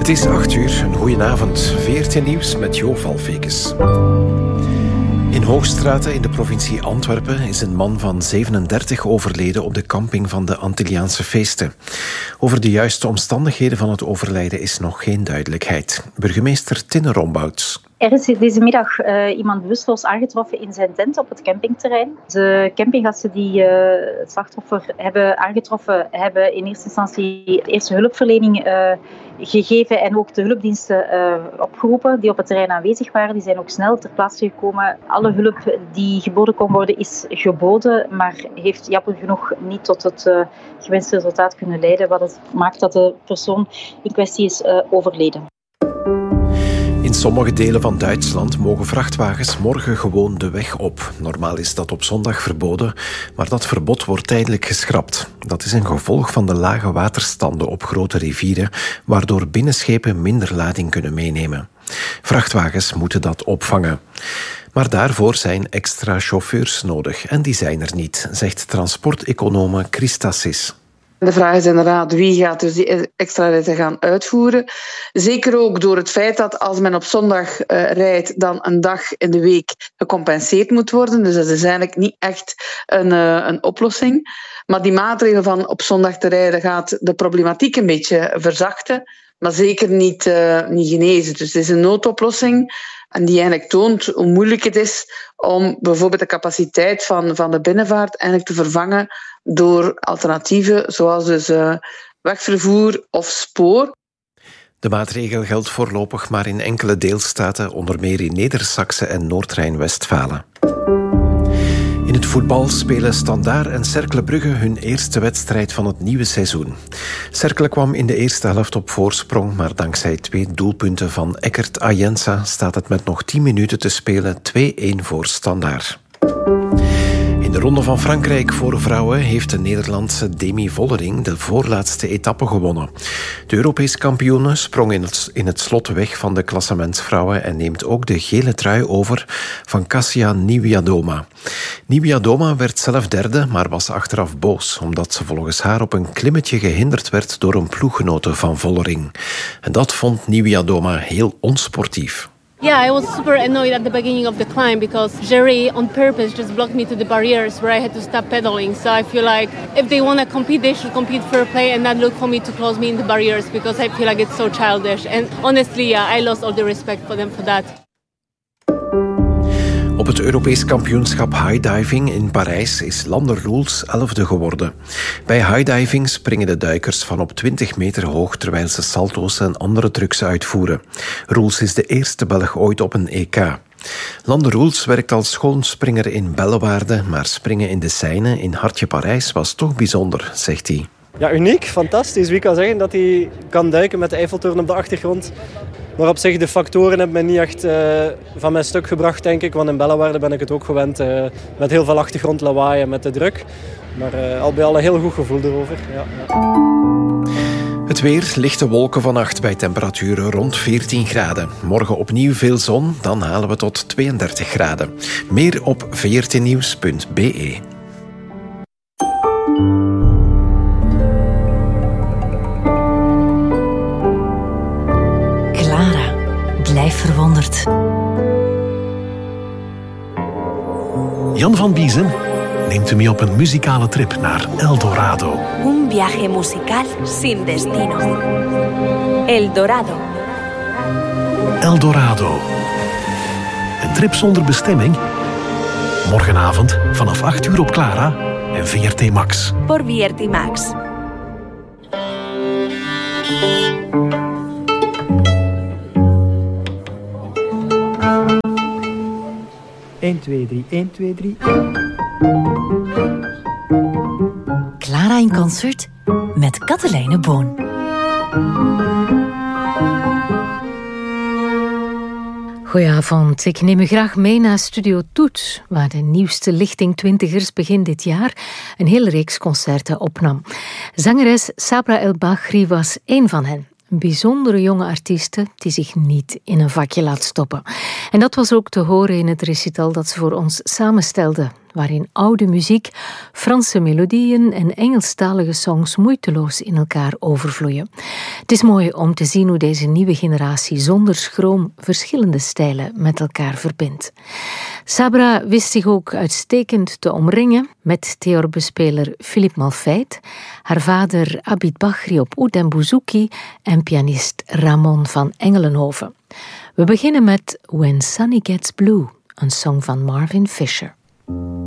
Het is 8:00, een goedenavond. VRT Nieuws met Jo Valvekes. In Hoogstraten in de provincie Antwerpen is een man van 37 overleden op de camping van de Antilliaanse feesten. Over de juiste omstandigheden van het overlijden is nog geen duidelijkheid. Burgemeester Tinne Rombouts. Er is deze middag iemand bewusteloos aangetroffen in zijn tent op het campingterrein. De campinggasten die het slachtoffer hebben aangetroffen, hebben in eerste instantie de eerste hulpverlening gegeven en ook de hulpdiensten opgeroepen die op het terrein aanwezig waren. Die zijn ook snel ter plaatse gekomen. Alle hulp die geboden kon worden is geboden, maar heeft jammer genoeg niet tot het gewenste resultaat kunnen leiden, wat het maakt dat de persoon in kwestie is overleden. In sommige delen van Duitsland mogen vrachtwagens morgen gewoon de weg op. Normaal is dat op zondag verboden, maar dat verbod wordt tijdelijk geschrapt. Dat is een gevolg van de lage waterstanden op grote rivieren, waardoor binnenschepen minder lading kunnen meenemen. Vrachtwagens moeten dat opvangen. Maar daarvoor zijn extra chauffeurs nodig en die zijn er niet, zegt transporteconome Christa Sis. De vraag is inderdaad wie gaat dus die extra ritten gaan uitvoeren. Zeker ook door het feit dat als men op zondag rijdt, dan een dag in de week gecompenseerd moet worden. Dus dat is eigenlijk niet echt een oplossing. Maar die maatregel van op zondag te rijden gaat de problematiek een beetje verzachten, maar zeker niet genezen. Dus het is een noodoplossing en die eigenlijk toont hoe moeilijk het is om bijvoorbeeld de capaciteit van de binnenvaart eigenlijk te vervangen door alternatieven zoals dus wegvervoer of spoor. De maatregel geldt voorlopig maar in enkele deelstaten, onder meer in Neder-Saxe en Noord-Rijn-Westfalen. In het voetbal spelen Standaard en Cercle Brugge hun eerste wedstrijd van het nieuwe seizoen. Cercle kwam in de eerste helft op voorsprong, maar dankzij 2 doelpunten van Eckert Ayensa staat het met nog 10 minuten te spelen 2-1 voor Standaard. In de Ronde van Frankrijk voor vrouwen heeft de Nederlandse Demi Vollering de voorlaatste etappe gewonnen. De Europees kampioene sprong in het slot weg van de klassementsvrouwen en neemt ook de gele trui over van Kasia Niewiadoma. Niewiadoma werd zelf derde, maar was achteraf boos, omdat ze volgens haar op een klimmetje gehinderd werd door een ploeggenote van Vollering. En dat vond Niewiadoma heel onsportief. Yeah, I was super annoyed at the beginning of the climb because Jerry on purpose just blocked me to the barriers where I had to stop pedaling. So I feel like if they want to compete, they should compete fair play and not look for me to close me in the barriers because I feel like it's so childish. And honestly, yeah, I lost all the respect for them for that. Op het Europees kampioenschap highdiving in Parijs is Lander Roels 11e geworden. Bij highdiving springen de duikers van op 20 meter hoog terwijl ze salto's en andere trucs uitvoeren. Roels is de eerste Belg ooit op een EK. Lander Roels werkt als schoonspringer in Bellewaarde, maar springen in de Seine in Hartje Parijs was toch bijzonder, zegt hij. Ja, uniek, fantastisch. Wie kan zeggen dat hij kan duiken met de Eiffeltoren op de achtergrond? Maar op zich, de factoren hebben mij niet echt van mijn stuk gebracht, denk ik. Want in Bellewaarde ben ik het ook gewend met heel veel achtergrondlawaai en met de druk. Maar al bij al een heel goed gevoel erover. Ja. Het weer, lichte wolken vannacht bij temperaturen rond 14 graden. Morgen opnieuw veel zon, dan halen we tot 32 graden. Meer op vrtnieuws.be. Blijf verwonderd. Jan van Biezen neemt u mee op een muzikale trip naar El Dorado. Un viaje musical sin destino. El Dorado. El Dorado. Een trip zonder bestemming? Morgenavond vanaf 8:00 op Clara en VRT Max. Por VRT Max. Eén, twee, drie, 1, 2, 3. Clara in concert met Katelijne Boon. Goedenavond, ik neem u graag mee naar Studio Toets, waar de nieuwste lichting twintigers begin dit jaar een hele reeks concerten opnam. Zangeres Sabra El Baghri was één van hen. Een bijzondere jonge artieste die zich niet in een vakje laat stoppen. En dat was ook te horen in het recital dat ze voor ons samenstelde, waarin oude muziek, Franse melodieën en Engelstalige songs moeiteloos in elkaar overvloeien. Het is mooi om te zien hoe deze nieuwe generatie zonder schroom verschillende stijlen met elkaar verbindt. Sabra wist zich ook uitstekend te omringen met theorbespeler Philippe Malfait, haar vader Abid Baghri op oud en bouzouki en pianist Ramon van Engelenhoven. We beginnen met When Sunny Gets Blue, een song van Marvin Fisher.